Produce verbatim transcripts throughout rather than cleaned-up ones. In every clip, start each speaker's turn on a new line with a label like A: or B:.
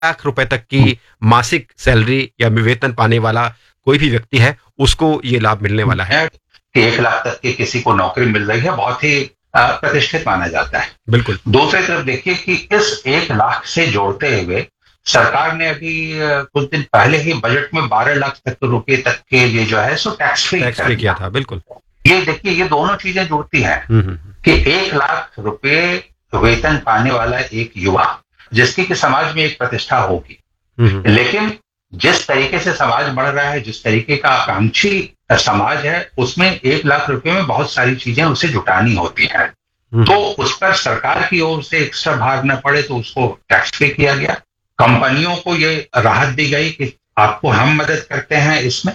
A: लाख रुपए तक की मासिक सैलरी या वेतन पाने वाला कोई भी व्यक्ति है उसको ये लाभ मिलने वाला है
B: कि एक लाख तक की किसी को नौकरी मिल रही है, बहुत ही प्रतिष्ठित माना जाता है।
A: बिल्कुल।
B: दूसरी तरफ देखिए कि इस एक लाख से जोड़ते हुए सरकार ने अभी कुछ दिन पहले ही बजट में बारह लाख तक रुपए तक के लिए जो है so tax free
A: tax free किया था। बिल्कुल।
B: ये देखिए ये दोनों चीजें जुड़ती हैं कि एक लाख रुपए वेतन पाने वाला एक युवा जिसकी कि समाज में एक प्रतिष्ठा होगी, लेकिन जिस तरीके से समाज बढ़ रहा है, जिस तरीके का आकांक्षी समाज है, उसमें एक लाख रुपए में बहुत सारी चीजें उसे जुटानी होती हैं। तो उस पर सरकार की ओर से एक्स्ट्रा भार न पड़े तो उसको टैक्स फ्री किया गया। कंपनियों को ये राहत दी गई कि आपको हम मदद करते हैं इसमें।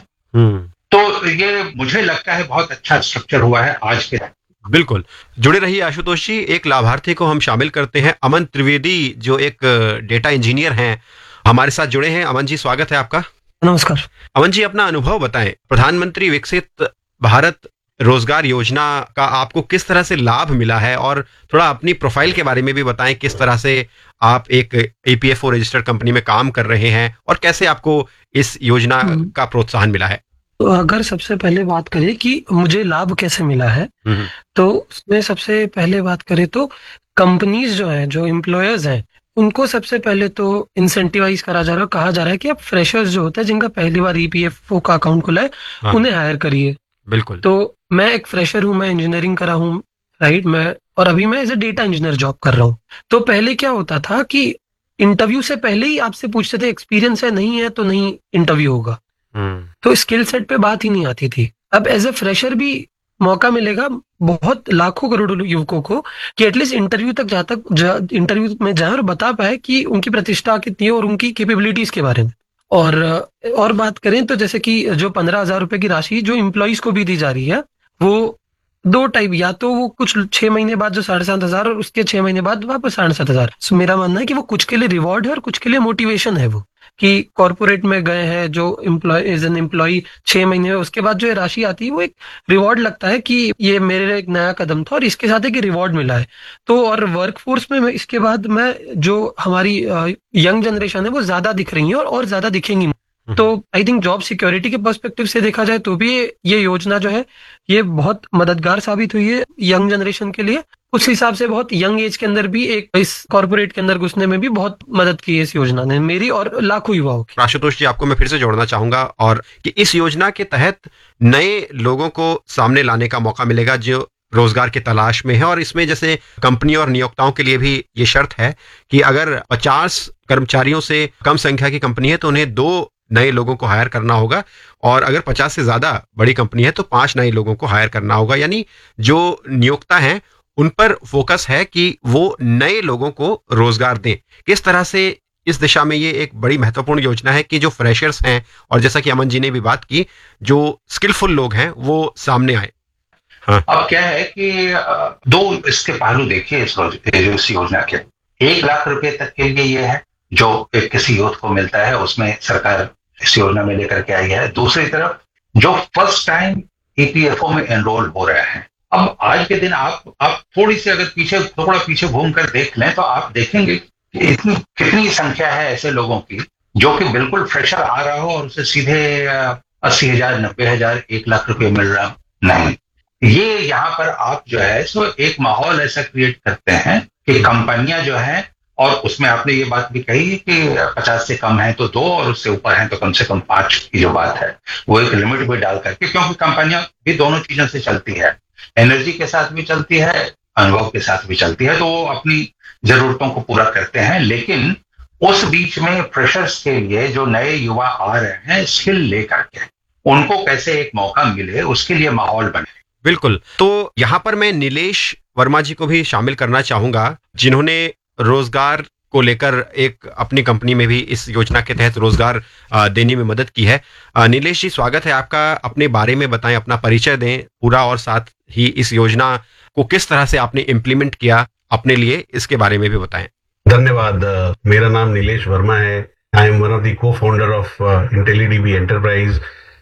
B: तो ये मुझे लगता है बहुत अच्छा स्ट्रक्चर हुआ है आज के।
A: बिल्कुल। जुड़े रहिए आशुतोष जी। एक लाभार्थी को हम शामिल करते हैं, अमन त्रिवेदी, जो एक डेटा इंजीनियर हैं, हमारे साथ जुड़े हैं। अमन जी, स्वागत है आपका।
C: नमस्कार।
A: अमन जी, अपना अनुभव बताएं। प्रधानमंत्री विकसित भारत रोजगार योजना का आपको किस तरह से लाभ मिला है, और थोड़ा अपनी प्रोफाइल के बारे में भी बताएं। किस तरह से आप एक ईपीएफओ रजिस्टर्ड कंपनी में काम कर रहे हैं और कैसे आपको इस योजना का प्रोत्साहन मिला है।
C: तो अगर सबसे पहले बात करें कि मुझे लाभ कैसे मिला है, तो उसमें सबसे पहले बात करें तो कंपनीज जो है, जो एम्प्लॉयर्स हैं, उनको सबसे पहले तो इंसेंटिवाइज करा जा रहा है। कहा जा रहा है कि आप फ्रेशर्स जो होता है, जिनका पहली बार ईपीएफओ का अकाउंट खुला है, हाँ। उन्हें हायर करिए।
A: बिल्कुल।
C: तो मैं एक फ्रेशर हूं, मैं इंजीनियरिंग करा हूं, राइट, मैं और अभी मैं as a data engineer job कर रहा हूं। तो पहले क्या होता था कि इंटरव्यू से पहले ही आपसे पूछते थे एक्सपीरियंस है, नहीं है तो नहीं इंटरव्यू होगा। तो स्किल सेट पे बात ही नहीं आती थी। अब एज ए फ्रेशर भी मौका मिलेगा बहुत लाखों करोड़ों युवकों को कि एटलीस्ट इंटरव्यू तक जा तक जा, इंटरव्यू में जाए और बता पाए कि उनकी प्रतिष्ठा कितनी है और उनकी कैपेबिलिटीज के बारे में। और और बात करें तो जैसे कि जो पंद्रह हजार रुपए की राशि जो एम्प्लॉइज को भी दी जा रही है, वो दो टाइप, या तो वो कुछ छह महीने बाद जो साढ़े सात हजार और उसके छह महीने बाद वापस साढ़े सात हजार। सो मेरा मानना है कि वो कुछ के लिए रिवॉर्ड है और कुछ के लिए मोटिवेशन है। वो कि कॉर्पोरेट में गए हैं जो एम्प्लॉय एज एन एम्प्लॉय छह महीने में, उसके बाद जो राशि आती है वो एक रिवॉर्ड लगता है कि ये मेरे लिए एक नया कदम था और इसके साथ एक रिवॉर्ड मिला है। तो और वर्कफोर्स में इसके बाद मैं जो हमारी यंग जनरेशन है वो ज्यादा दिख रही है और, और ज्यादा दिखेंगी। तो आई थिंक जॉब सिक्योरिटी के पर्सपेक्टिव से देखा जाए तो भी ये योजना जो है ये बहुत मददगार साबित हुई है यंग जनरेशन के लिए। उस हिसाब से बहुत यंग एज के अंदर भी एक इस कॉर्पोरेट के अंदर घुसने में भी बहुत मदद की है इस योजना ने, मेरी और लाखों युवाओं की।
A: आशुतोष जी, आपको मैं फिर से जोड़ना चाहूंगा और कि इस योजना के तहत नए लोगों को सामने लाने का मौका मिलेगा जो रोजगार की तलाश में है। और इसमें जैसे कंपनी और नियोक्ताओं के लिए भी ये शर्त है कि अगर पचास कर्मचारियों से कम संख्या की कंपनी है तो उन्हें दो नए लोगों को हायर करना होगा, और अगर पचास से ज्यादा बड़ी कंपनी है तो पांच नए लोगों को हायर करना होगा। यानी जो नियोक्ता हैं उन पर फोकस है कि वो नए लोगों को रोजगार दें। किस तरह से इस दिशा में ये एक बड़ी महत्वपूर्ण योजना है कि जो फ्रेशर्स हैं और जैसा कि अमन जी ने भी बात की, जो स्किलफुल लोग हैं वो सामने आए।
B: हाँ। अब क्या है कि दो इसके पहलू देखिए इस, इस योजना के। एक लाख रुपए तक के लिए ये है जो किसी यूथ को मिलता है, उसमें सरकार इस योजना में लेकर के आई है। दूसरी तरफ जो फर्स्ट टाइम ईपीएफओ में एनरोल हो रहे हैं, अब आज के दिन आप आप थोड़ी सी अगर पीछे थोड़ा पीछे घूम कर देख लें तो आप देखेंगे कि इतनी कितनी संख्या है ऐसे लोगों की जो कि बिल्कुल फ्रेशर आ रहा हो और उसे सीधे अस्सी हजार नब्बे हजार एक लाख रुपए मिल रहा नहीं। ये यहाँ पर आप जो है सो एक माहौल ऐसा क्रिएट करते हैं कि कंपनियां जो है, और उसमें आपने ये बात भी कही कि पचास से कम है तो दो और उससे ऊपर है तो कम से कम पांच की जो बात है वो एक लिमिट भी डाल करके, क्योंकि कंपनियां भी दोनों चीजों से चलती है, एनर्जी के साथ भी चलती है, अनुभव के साथ भी चलती है, तो वो अपनी जरूरतों को पूरा करते हैं। लेकिन उस बीच में फ्रेशर्स के लिए जो नए युवा आ रहे हैं स्किल लेकर के, उनको कैसे एक मौका मिले उसके लिए माहौल बने।
A: बिल्कुल। तो यहाँ पर मैं नीलेश वर्मा जी को भी शामिल करना चाहूंगा, जिन्होंने रोजगार को लेकर एक अपनी कंपनी में भी इस योजना के तहत रोजगार देने में मदद की है। नीलेश जी, स्वागत है आपका। अपने बारे में बताएं, अपना परिचय दें पूरा, और साथ ही इस योजना को किस तरह से आपने इम्प्लीमेंट किया अपने लिए, इसके बारे में भी बताएं।
D: धन्यवाद। मेरा नाम नीलेश वर्मा है। I am one of the को founder of इंटेलीडीबी enterprise.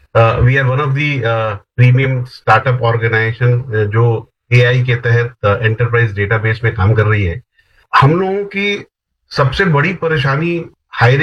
D: We are one of the premium startup organisation जो एआई के तहत एंटरप्राइज डेटाबेस में काम कर रही है। हम लोगों की सबसे बड़ी परेशानी हायरिंग